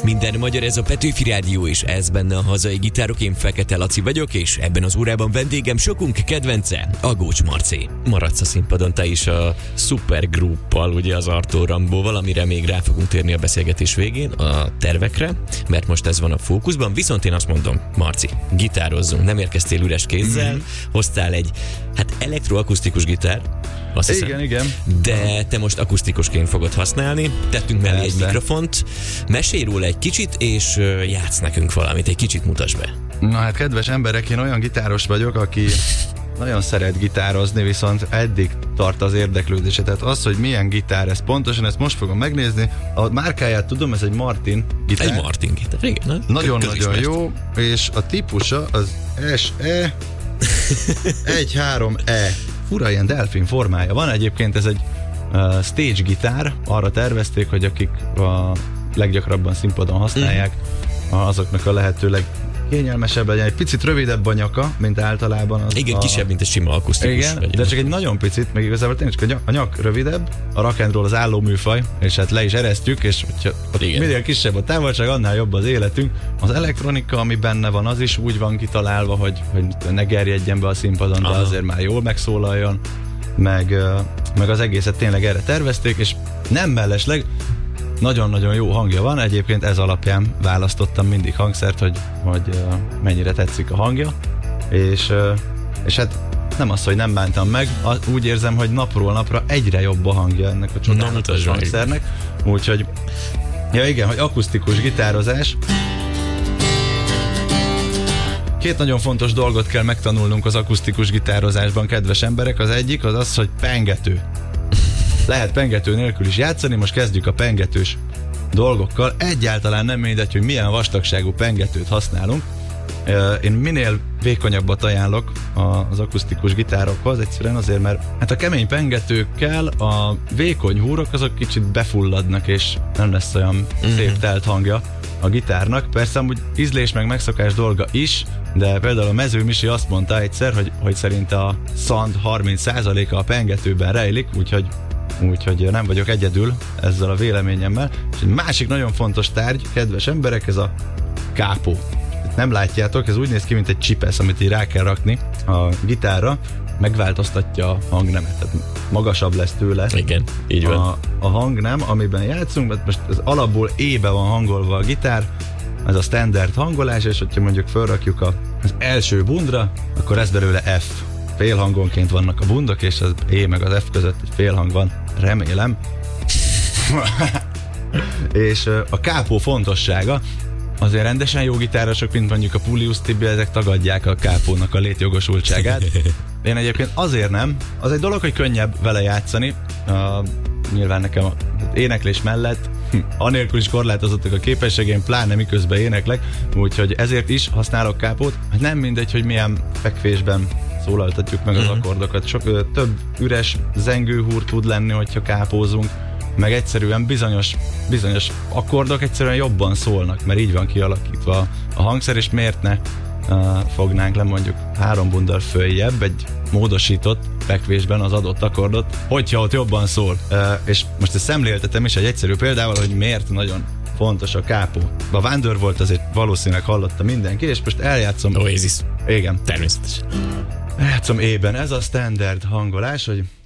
Minden magyar, ez a Petőfi Rádió, és ez benne a hazai gitárok. Én Fekete Laci vagyok, és ebben az órában vendégem sokunk kedvence, a Gócs Marci. Maradsz a színpadon te is a Supergrouppal, ugye az Artúr Rambóval, amire még rá fogunk térni a beszélgetés végén, a tervekre, mert most ez van a fókuszban. Viszont én azt mondom, Marci, gitározzunk, nem érkeztél üres kézzel, hoztál egy, elektroakusztikus gitár, azt hiszem. Igen. De te most akusztikusként fogod használni, tettünk mellé egy mikrofont, mesélj róla egy kicsit, és játsz nekünk valamit, egy kicsit mutasd be. Na hát, kedves emberek, én olyan gitáros vagyok, aki nagyon szeret gitározni, viszont eddig tart az érdeklődése. Tehát az, hogy milyen gitár ez pontosan, ezt most fogom megnézni. A márkáját tudom, ez egy Martin gitár. Egy Martin gitár, igen. Nagyon-nagyon jó, és a típusa az SE 1-3E. Fura, ilyen delfin formája van. Egyébként ez egy stage gitár. Arra tervezték, hogy akik a leggyakrabban színpadon használják, azoknak a lehetőleg kényelmesebb legyen. Egy picit rövidebb a nyaka, mint általában. Igen, kisebb, mint egy sima akusztikus. Igen, de csak egy nagyon picit, meg igazából tényleg csak a nyak rövidebb, a rock and roll az álló műfaj, és hát le is eresztjük, és minél kisebb a távolság, annál jobb az életünk. Az elektronika, ami benne van, az is úgy van kitalálva, hogy ne gerjedjen be a színpadon, de azért már jól megszólaljon, meg az egészet tényleg erre tervezték, és nem mellesleg nagyon-nagyon jó hangja van, egyébként ez alapján választottam mindig hangszert, hogy mennyire tetszik a hangja, és hát nem az, hogy nem bántam meg, úgy érzem, hogy napról napra egyre jobb a hangja ennek a csodálatos hangszernek, úgyhogy igen, hogy akusztikus gitározás. Két nagyon fontos dolgot kell megtanulnunk az akusztikus gitározásban, kedves emberek. Az egyik az az, hogy pengető. Lehet pengető nélkül is játszani, most kezdjük a pengetős dolgokkal. Egyáltalán nem mindegy, hogy milyen vastagságú pengetőt használunk. Én minél vékonyabbat ajánlok az akusztikus gitárokhoz, egyszerűen azért, mert hát a kemény pengetőkkel a vékony húrok azok kicsit befulladnak, és nem lesz olyan szép telt hangja a gitárnak. Persze amúgy ízlés meg megszokás dolga is, de például a Mező Misi azt mondta egyszer, hogy szerint a szand 30%-a a pengetőben rejlik, úgyhogy nem vagyok egyedül ezzel a véleményemmel. És egy másik nagyon fontos tárgy, kedves emberek, ez a kápó. Nem látjátok, ez úgy néz ki, mint egy csipesz, amit így rá kell rakni a gitárra, megváltoztatja a hangnemet, tehát magasabb lesz tőle. Igen, így van. A hangnem, amiben játszunk, mert most az alapból E-be van hangolva a gitár, ez a standard hangolás, és hogyha mondjuk felrakjuk az első bundra, akkor ez belőle F. Félhangonként vannak a bundok, és az E meg az F között egy félhang van, remélem. És a kápó fontossága, azért rendesen jó gitárosok, mint mondjuk a Pulius Tibi, ezek tagadják a kápónak a létjogosultságát. Én egyébként azért nem. Az egy dolog, hogy könnyebb vele játszani. Nyilván nekem éneklés mellett anélkül is korlátozottak a képességén, pláne miközben éneklek, úgyhogy ezért is használok kápót. Nem mindegy, hogy milyen fekvésben szólaltatjuk meg az akkordokat. Több üres zengőhúr tud lenni, hogyha kápózunk, meg egyszerűen bizonyos akkordok egyszerűen jobban szólnak, mert így van kialakítva a hangszer, és miért ne fognánk le mondjuk 3 bundal följebb egy módosított fekvésben az adott akkordot, hogyha ott jobban szól. És most ezt szemléltetem is egy egyszerű példával, hogy miért nagyon fontos a kápó. A Wonderwall azért valószínűleg hallotta mindenki, és most eljátszom. Oasis. Igen. Természetesen. Eljátszom E-ben. Ez a standard hangolás, hogy